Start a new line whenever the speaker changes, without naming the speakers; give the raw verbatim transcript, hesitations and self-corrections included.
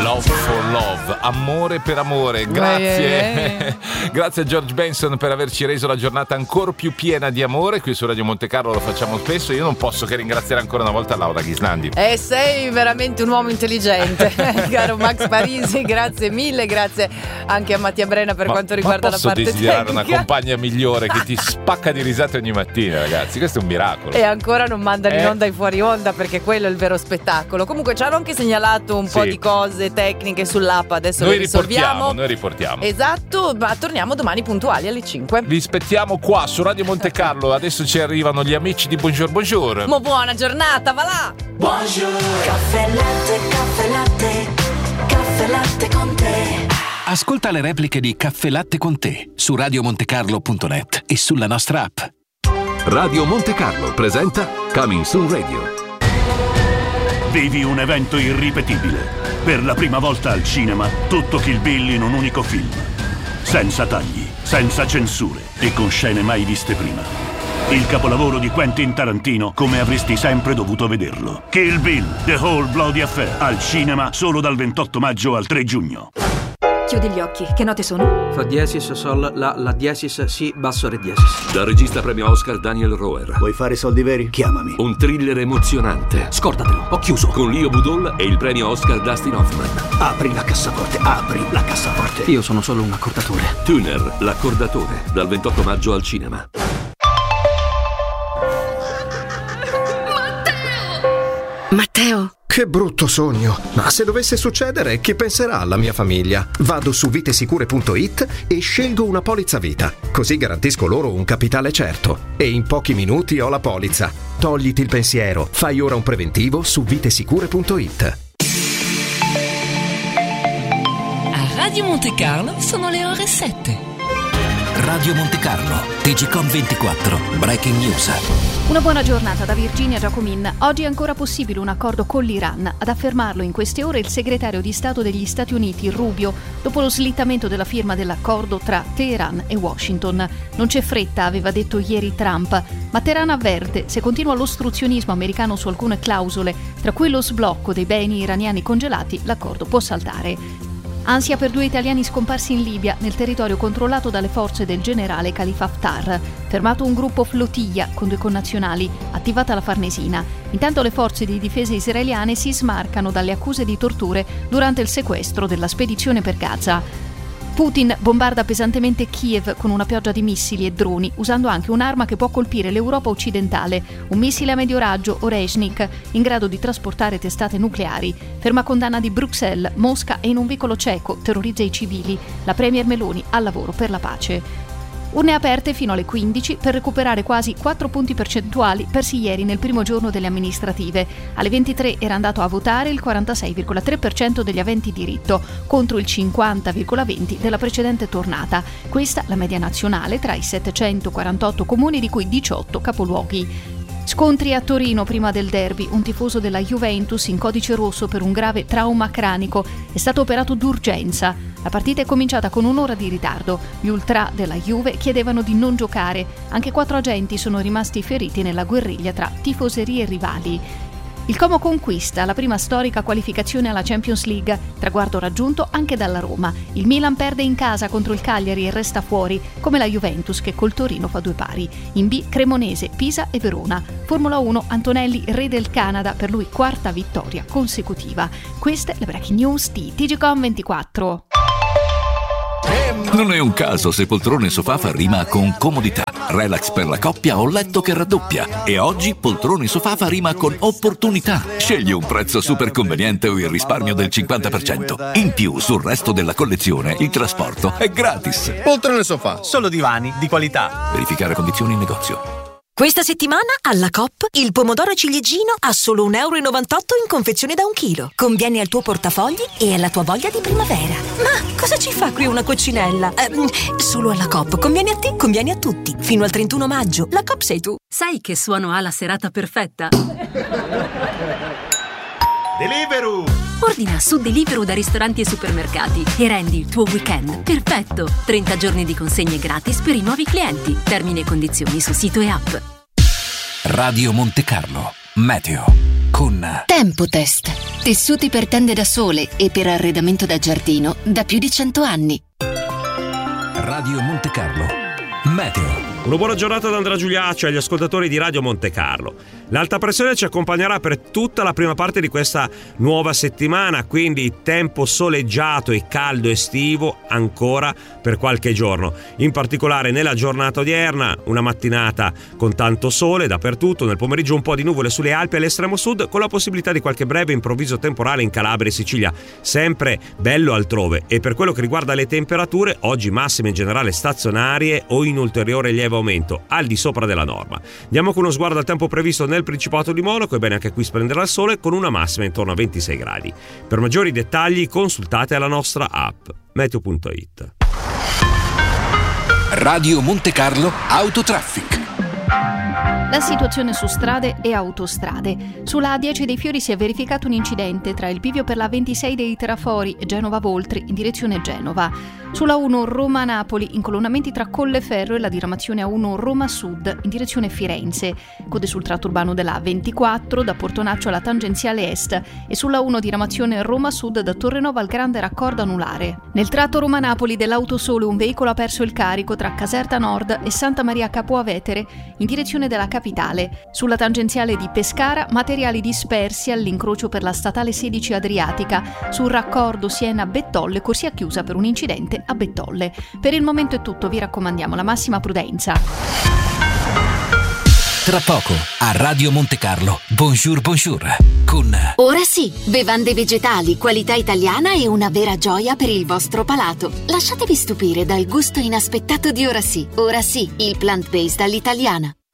Love for Love, amore per amore. Grazie.
Eh, eh.
Grazie a George Benson per averci reso la giornata ancora più piena di amore. Qui su Radio Monte Carlo lo facciamo spesso. Io non posso che ringraziare ancora una volta Laura Ghislandi.
E sei veramente un uomo intelligente, caro Max Parisi, grazie mille, grazie anche a Mattia Brena per
ma,
quanto riguarda la parte
tecnica. Posso desiderare una
tecnica?
compagna migliore che ti spacca di risate ogni mattina, ragazzi. Questo è un miracolo.
E ancora non mandano
eh.
in onda i fuori onda, perché quello è il vero spettacolo. Comunque ci hanno anche segnalato un
sì.
po' di cose tecniche sull'app, adesso
noi
le risolviamo.
riportiamo, noi riportiamo.
Esatto, ma torniamo domani puntuali alle cinque.
Vi aspettiamo qua su Radio Monte Carlo. Adesso ci arrivano gli amici di Buongiorno Buongiorno.
Mo buona giornata, va là!
Buongiorno. Caffè latte, caffè latte, caffè latte con te.
Ascolta le repliche di Caffè Latte con te su radio montecarlo punto net e sulla nostra app.
Radio Monte Carlo presenta Coming Soon Radio.
Vivi un evento irripetibile. Per la prima volta al cinema, tutto Kill Bill in un unico film. Senza tagli, senza censure e con scene mai viste prima. Il capolavoro di Quentin Tarantino come avresti sempre dovuto vederlo. Kill Bill, The Whole Bloody Affair, al cinema solo dal ventotto maggio al tre giugno.
Chiudi gli occhi, che note sono?
Fa diesis, sol, la, la diesis, si, basso, re diesis.
Dal regista premio Oscar Daniel Roher.
Vuoi fare soldi veri? Chiamami.
Un thriller emozionante.
Scordatelo, ho chiuso.
Con Leo Budol e il premio Oscar Dustin Hoffman.
Apri la cassaforte, apri la cassaforte.
Io sono solo un accordatore.
Tuner, l'accordatore, dal ventotto maggio al cinema.
Matteo! Che brutto sogno! Ma se dovesse succedere, chi penserà alla mia famiglia? Vado su vitesicure punto it e scelgo una polizza vita. Così garantisco loro un capitale certo. E in pochi minuti ho la polizza. Togliti il pensiero. Fai ora un preventivo su vitesicure punto it.
A Radio Monte Carlo sono le ore sette.
Radio Monte Carlo, T G Com ventiquattro, Breaking News.
Una buona giornata da Virginia Giacomin. Oggi è ancora possibile un accordo con l'Iran. Ad affermarlo in queste ore il segretario di Stato degli Stati Uniti, Rubio, dopo lo slittamento della firma dell'accordo tra Teheran e Washington. Non c'è fretta, aveva detto ieri Trump, ma Teheran avverte, se continua l'ostruzionismo americano su alcune clausole, tra cui lo sblocco dei beni iraniani congelati, l'accordo può saltare. Ansia per due italiani scomparsi in Libia, nel territorio controllato dalle forze del generale Khalifa Haftar. Fermato un gruppo flottiglia con due connazionali, attivata la Farnesina. Intanto le forze di difesa israeliane si smarcano dalle accuse di torture durante il sequestro della spedizione per Gaza. Putin bombarda pesantemente Kiev con una pioggia di missili e droni, usando anche un'arma che può colpire l'Europa occidentale, un missile a medio raggio Oreshnik, in grado di trasportare testate nucleari. Ferma condanna di Bruxelles, Mosca è in un vicolo ceco, terrorizza i civili. La premier Meloni al lavoro per la pace. Urne aperte fino alle quindici per recuperare quasi quattro punti percentuali persi ieri nel primo giorno delle amministrative. Alle ventitré era andato a votare il quarantasei virgola tre per cento degli aventi diritto, contro il cinquanta virgola venti per cento della precedente tornata. Questa la media nazionale tra i settecentoquarantotto comuni, di cui diciotto capoluoghi. Scontri a Torino prima del derby. Un tifoso della Juventus in codice rosso per un grave trauma cranico è stato operato d'urgenza. La partita è cominciata con un'ora di ritardo. Gli ultra della Juve chiedevano di non giocare. Anche quattro agenti sono rimasti feriti nella guerriglia tra tifoserie rivali. Il Como conquista la prima storica qualificazione alla Champions League, traguardo raggiunto anche dalla Roma. Il Milan perde in casa contro il Cagliari e resta fuori, come la Juventus che col Torino fa due pari. In B Cremonese, Pisa e Verona. Formula uno, Antonelli re del Canada, per lui quarta vittoria consecutiva. Queste le breaking news di T G Com ventiquattro.
Non è un caso se poltrone sofà fa rima con comodità, relax per la coppia o letto che raddoppia. E oggi poltrone sofà fa rima con opportunità. Scegli un prezzo super conveniente o il risparmio del cinquanta per cento. In più, sul resto della collezione, il trasporto è gratis.
Poltrone sofà, solo divani di qualità.
Verificare condizioni in negozio.
Questa settimana alla Coop il pomodoro ciliegino a solo un euro e novantotto in confezione da un chilo. Conviene al tuo portafogli e alla tua voglia di primavera. Ma cosa ci fa qui una coccinella? Eh, solo alla Coop. Conviene a te, conviene a tutti. Fino al trentuno maggio. La Coop sei tu.
Sai che suono ha la serata perfetta?
Deliveroo!
Ordina su Deliveroo da ristoranti e supermercati e rendi il tuo weekend perfetto. trenta giorni di consegne gratis per i nuovi clienti. Termini e condizioni su sito e app.
Radio Monte Carlo,
Meteo con
Tempotest. Tessuti per tende da sole e per arredamento da giardino da più di cento anni.
Radio Monte Carlo. Meteo.
Una buona giornata da Andrea Giuliaccio e agli ascoltatori di Radio Monte Carlo. L'alta pressione ci accompagnerà per tutta la prima parte di questa nuova settimana, quindi tempo soleggiato e caldo estivo ancora per qualche giorno. In particolare nella giornata odierna, una mattinata con tanto sole dappertutto, nel pomeriggio un po' di nuvole sulle Alpi all'estremo sud, con la possibilità di qualche breve improvviso temporale in Calabria e Sicilia. Sempre bello altrove. E per quello che riguarda le temperature, oggi massime in generale stazionarie o in ulteriore lieve aumento, al di sopra della norma. Andiamo con uno sguardo al tempo previsto nel Principato di Monaco, e bene, anche qui splenderà il sole con una massima intorno a ventisei gradi. Per maggiori dettagli consultate la nostra app meteo punto it.
Radio Monte Carlo Autotraffic.
La situazione su strade e autostrade. Sulla A dieci dei Fiori si è verificato un incidente tra il bivio per la ventisei dei Trafori e Genova-Voltri in direzione Genova. Sulla uno Roma-Napoli, incolonnamenti tra Colleferro e la diramazione A uno Roma-Sud in direzione Firenze. Code sul tratto urbano della A ventiquattro da Portonaccio alla tangenziale est e sulla uno diramazione Roma-Sud da Torrenova al grande raccordo anulare. Nel tratto Roma-Napoli dell'Autosole un veicolo ha perso il carico tra Caserta Nord e Santa Maria Capua Vetere in direzione della capitale. Sulla tangenziale di Pescara, materiali dispersi all'incrocio per la statale sedici Adriatica. Sul raccordo Siena-Bettolle, corsia chiusa per un incidente a Bettolle. Per il momento è tutto, vi raccomandiamo la massima prudenza.
Tra poco a Radio Monte Carlo, Bonjour Bonjour con
Ora sì, bevande vegetali, qualità italiana e una vera gioia per il vostro palato. Lasciatevi stupire dal gusto inaspettato di Ora sì. Ora sì, il plant-based all'italiana.